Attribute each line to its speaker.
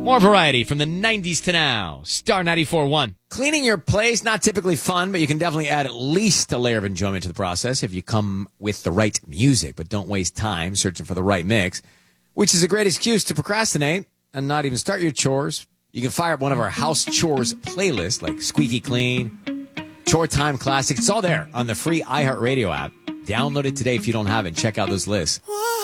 Speaker 1: More variety from the 90s to now. Star 94.1.
Speaker 2: Cleaning your place, not typically fun, but you can definitely add at least a layer of enjoyment to the process if you come with the right music, but don't waste time searching for the right mix, which is a great excuse to procrastinate and not even start your chores. You can fire up one of our house chores playlists like Squeaky Clean, Chore Time Classics. It's all there on the free iHeartRadio app. Download it today if you don't have it. Check out those lists.